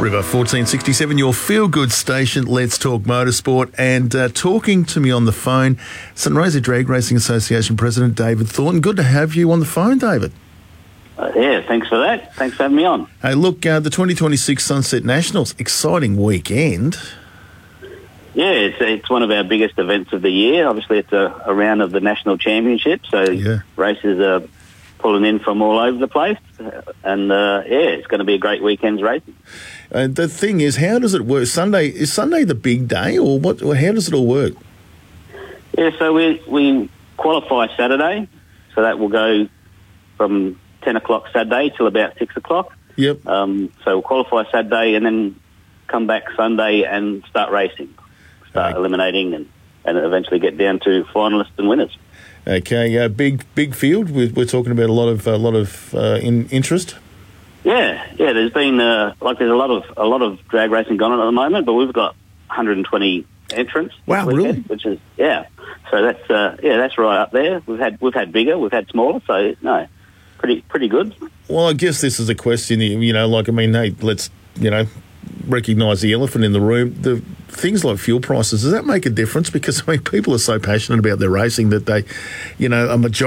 River 1467, your feel-good station. Let's talk motorsport. And talking to me on the phone, St Rosa Drag Racing Association President David Thornton. Good to have you on the phone, David. Yeah, thanks for that. Thanks for having me on. Hey, look, the 2026 Sunset Nationals, exciting weekend. Yeah, it's one of our biggest events of the year. Obviously, it's a round of the National Championship, so races are pulling in from all over the place. And, it's going to be a great weekend's racing. The thing is, how does it work? Is Sunday the big day, or what? Or how does it all work? Yeah, so we qualify Saturday, so that will go from 10 o'clock Saturday till about 6 o'clock. Yep. So we'll qualify Saturday and then come back Sunday and start racing, eliminating and eventually get down to finalists and winners. Okay, big field. We're talking about a lot of interest. Yeah. There's been there's a lot of drag racing going on at the moment, but we've got 120 entrants. Wow, this weekend, really? Which is So that's right up there. We've had bigger, we've had smaller. So no, pretty good. Well, I guess this is a question. Hey, let's recognise the elephant in the room. The things like fuel prices, does that make a difference? Because people are so passionate about their racing that they, a majority